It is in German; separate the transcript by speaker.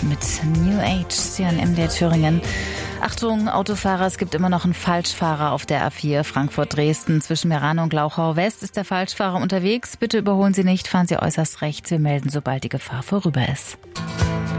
Speaker 1: mit New Age hier in MDR Thüringen. Achtung, Autofahrer, es gibt immer noch einen Falschfahrer auf der A4 Frankfurt-Dresden. Zwischen Meran und Glauchau West ist der Falschfahrer unterwegs. Bitte überholen Sie nicht, fahren Sie äußerst rechts. Wir melden, sobald die Gefahr vorüber ist.